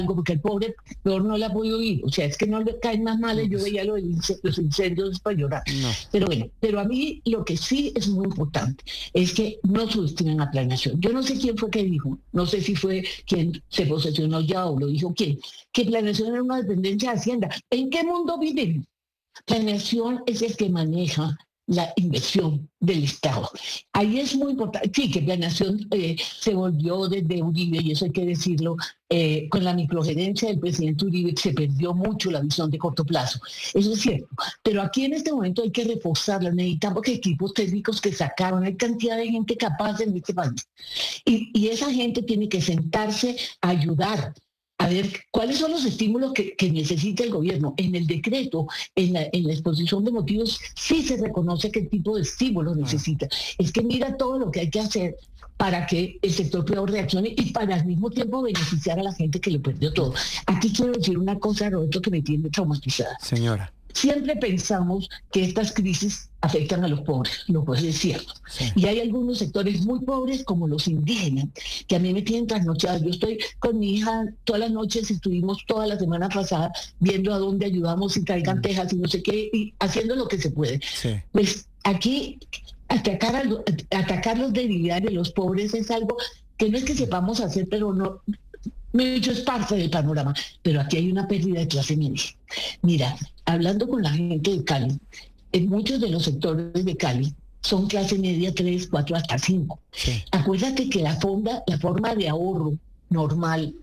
algo, porque el pobre peor no la ha podido ir. O sea, es que no le caen más males. Yo veía los incendios para llorar. No. Pero bueno, pero a mí lo que sí es muy importante es que no subestimen la planeación. Yo no sé quién fue que dijo, no sé si fue quien se posesionó ya o lo dijo quién, que planeación era una dependencia de Hacienda. ¿En qué mundo viven? Planeación es el que maneja la inversión del Estado. Ahí es muy importante, sí, que planeación se volvió desde Uribe, y eso hay que decirlo, con la microgerencia del presidente Uribe se perdió mucho la visión de corto plazo. Eso es cierto, pero aquí en este momento hay que reforzarla, necesitamos que equipos técnicos que sacaron, hay cantidad de gente capaz en este país, y esa gente tiene que sentarse a ayudar a ver cuáles son los estímulos que necesita el gobierno. En el decreto, en la exposición de motivos, sí se reconoce qué tipo de estímulos necesita. Es que mira todo lo que hay que hacer para que el sector privado reaccione y para al mismo tiempo beneficiar a la gente que le perdió todo. Aquí quiero decir una cosa, Roberto, que me tiene traumatizada. Señora. Siempre pensamos que estas crisis afectan a los pobres, lo cual es cierto. Sí. Y hay algunos sectores muy pobres, como los indígenas, que a mí me tienen trasnochada. Yo estoy con mi hija todas las noches, estuvimos toda la semana pasada viendo a dónde ayudamos y traigan tejas y no sé qué, y haciendo lo que se puede. Sí. Pues aquí atacar los debilidades de los pobres es algo que no es que sepamos hacer, pero no... Me he dicho, es parte del panorama, pero aquí hay una pérdida de clase media. Mira, hablando con la gente de Cali, en muchos de los sectores de Cali son clase media 3, 4, hasta 5. Sí. Acuérdate que la forma de ahorro normal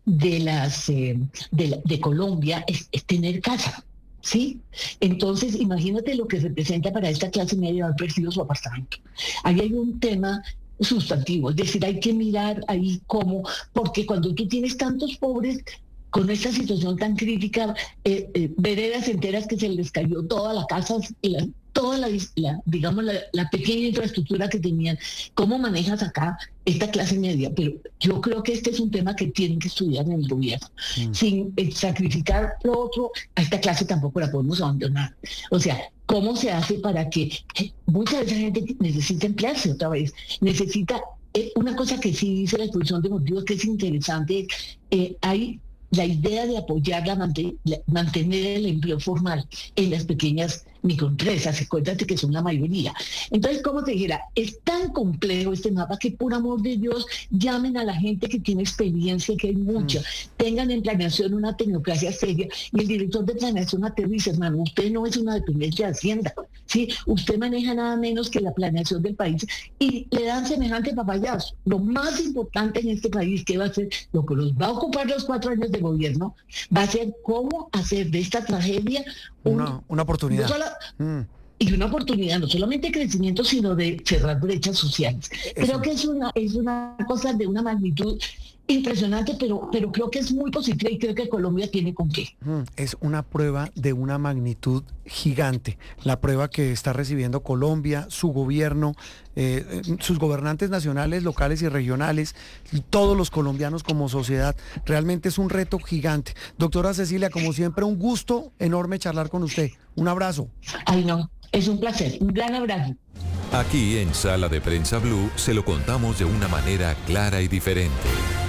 de Colombia es tener casa, ¿sí? Entonces, imagínate lo que representa para esta clase media haber perdido su apartamento. Ahí hay un tema sustantivo, es decir, hay que mirar ahí cómo, porque cuando tú tienes tantos pobres con esta situación tan crítica, veredas enteras que se les cayó toda la casa, toda la pequeña infraestructura que tenían, ¿cómo manejas acá esta clase media? Pero yo creo que este es un tema que tienen que estudiar en el gobierno. Sin sacrificar lo otro, a esta clase tampoco la podemos abandonar. O sea, ¿cómo se hace para que mucha de esa gente necesita emplearse otra vez? Necesita, una cosa que sí dice la exposición de motivos que es interesante, hay la idea de apoyar, mantener el empleo formal en las pequeñas microempresas, acuérdate que son la mayoría. Entonces, como te dijera, es tan complejo este mapa que por amor de Dios llamen a la gente que tiene experiencia, que hay mucha, tengan en planeación una tecnocracia seria, y el director de planeación aterriza, hermano, usted no es una dependencia de Hacienda, ¿sí? Usted maneja nada menos que la planeación del país y le dan semejante papayazo. Lo más importante en este país, que va a ser lo que nos va a ocupar los 4 años de gobierno, va a ser cómo hacer de esta tragedia una oportunidad. Y una oportunidad, no solamente de crecimiento, sino de cerrar brechas sociales. Creo que es una cosa de una magnitud impresionante, pero creo que es muy positiva y creo que Colombia tiene con qué. Es una prueba de una magnitud gigante, la prueba que está recibiendo Colombia, su gobierno, sus gobernantes nacionales, locales y regionales, y todos los colombianos como sociedad. Realmente es un reto gigante. Doctora Cecilia, como siempre, un gusto enorme charlar con usted. Un abrazo. Ay, no, es un placer, un gran abrazo. Aquí en Sala de Prensa Blue se lo contamos de una manera clara y diferente.